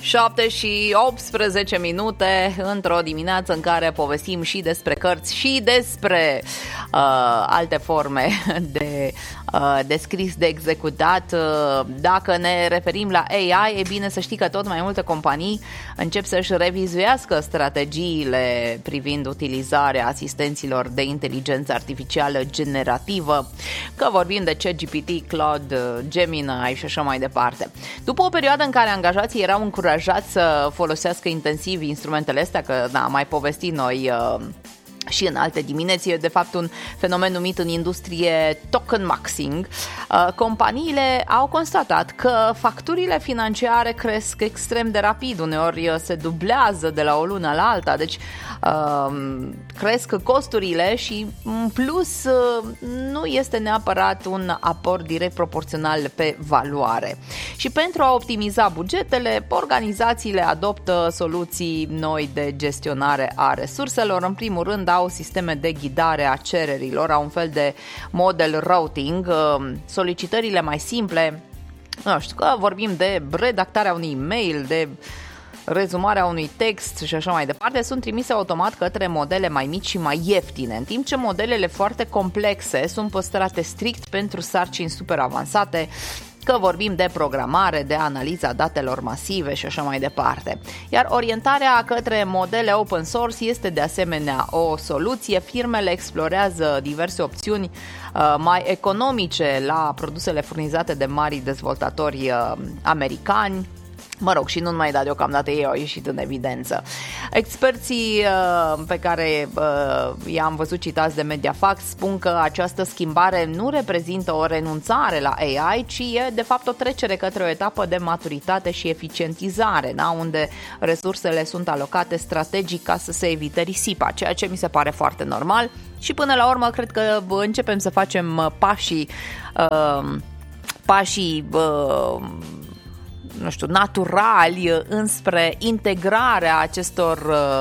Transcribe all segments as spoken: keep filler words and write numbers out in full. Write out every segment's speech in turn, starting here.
șapte și optsprezece minute într-o dimineață în care povestim și despre cărți și despre uh, alte forme de, uh, de scris, de executat. Uh, dacă ne referim la A I, e bine să știi că tot mai multe companii încep să-și revizuiască strategiile privind utilizarea asistenților de inteligență artificială generativă, că vorbim de ChatGPT, Claude, Gemini și așa mai departe. După o perioadă în care angajații erau încurajați să folosească intensiv instrumentele astea, că da, mai povestit noi uh, și în alte dimineți, e de fapt un fenomen numit în industrie token maxing. Uh, companiile au constatat că facturile financiare cresc extrem de rapid, uneori se dublează de la o lună la alta, deci uh, cresc costurile și în plus uh, nu este neapărat un aport direct proporțional pe valoare. Și pentru a optimiza bugetele, organizațiile adoptă soluții noi de gestionare a resurselor. În primul rând au sisteme de ghidare a cererilor, au un fel de model routing, solicitările mai simple, nu știu, că vorbim de redactarea unui e-mail, de rezumarea unui text și așa mai departe, sunt trimise automat către modele mai mici și mai ieftine, în timp ce modelele foarte complexe sunt păstrate strict pentru sarcini super avansate, că vorbim de programare, de analiza datelor masive și așa mai departe. Iar orientarea către modele open source este de asemenea o soluție. Firmele explorează diverse opțiuni uh, mai economice la produsele furnizate de mari dezvoltatori uh, americani. Mă rog, și nu numai, dar deocamdată ei au ieșit în evidență. Experții uh, pe care uh, i-am văzut citați de Mediafax spun că această schimbare nu reprezintă o renunțare la A I, ci e de fapt o trecere către o etapă de maturitate și eficientizare, da? Unde resursele sunt alocate strategic ca să se evite risipa, ceea ce mi se pare foarte normal. Și până la urmă cred că începem să facem pașii uh, pașii uh, nu știu, naturali înspre integrarea acestor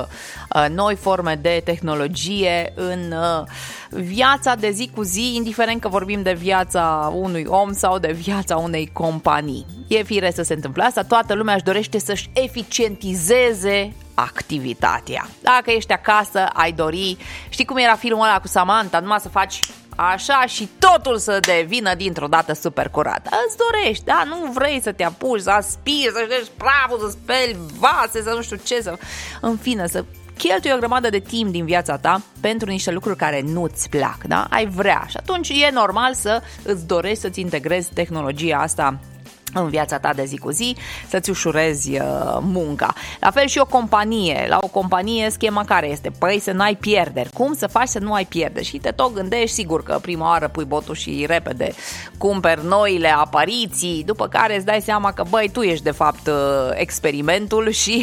uh, noi forme de tehnologie în uh, viața de zi cu zi, indiferent că vorbim de viața unui om sau de viața unei companii. E firesc să se întâmple asta, toată lumea își dorește să-și eficientizeze activitatea. Dacă ești acasă, ai dori, știi cum era filmul ăla cu Samantha, numai să faci așa și totul să devină dintr-o dată super curat. Îți dorești, da? Nu vrei să te apuci, să aspiri, să ștergi praful, să speli vase, să nu știu ce, să... În fine, să cheltui o grămadă de timp din viața ta pentru niște lucruri care nu-ți plac, da? Ai vrea și atunci e normal să îți dorești să-ți integrezi tehnologia asta în viața ta de zi cu zi, să-ți ușurezi uh, munca. La fel și o companie. La o companie schema care este? Păi să n-ai pierderi. Cum să faci să nu ai pierderi? Și te tot gândești, sigur că prima oară pui botul și repede cumperi noile apariții, după care îți dai seama că băi, tu ești de fapt uh, experimentul și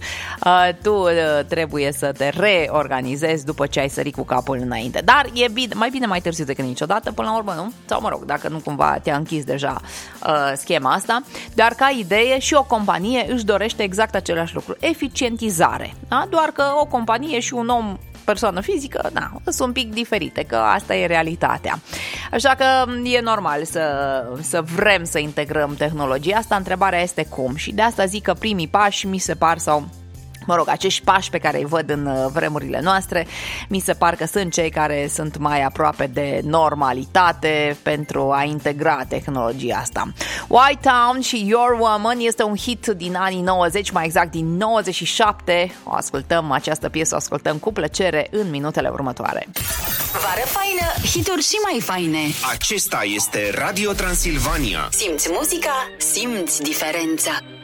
uh, tu uh, trebuie să te reorganizezi după ce ai sărit cu capul înainte. Dar e bine, mai bine mai târziu decât niciodată, până la urmă, nu? Sau mă rog, dacă nu cumva te-a închis deja uh, schema asta, dar ca idee și o companie își dorește exact același lucru, eficientizare, da? Doar că o companie și un om, persoană fizică, da, sunt un pic diferite, că asta e realitatea. Așa că e normal să, să vrem să integrăm tehnologia asta, întrebarea este cum și de asta zic că primii pași mi se par sau mă rog, acești pași pe care îi văd în vremurile noastre, mi se par că sunt cei care sunt mai aproape de normalitate pentru a integra tehnologia asta. White Town și Your Woman este un hit din anii nouăzeci, mai exact din nouăzeci și șapte. O ascultăm, această piesă o ascultăm cu plăcere în minutele următoare. Vară faină, hituri și mai faine. Acesta este Radio Transilvania. Simți muzica, simți diferența.